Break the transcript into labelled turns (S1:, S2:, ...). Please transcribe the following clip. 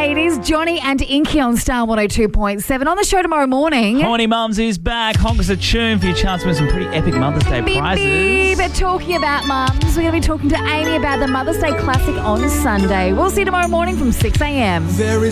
S1: It is Johnny and Inky on Star 102.7. On the show tomorrow morning.
S2: Horny Mums is back. Honk us a tune for your chance to win some pretty epic Mother's Day prizes.
S1: But talking about mums, we're going to be talking to Amy about the Mother's Day Classic on Sunday. We'll see you tomorrow morning from 6 a.m.